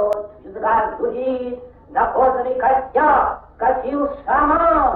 поет, визга гудит, на кожаный костяк катил шаман.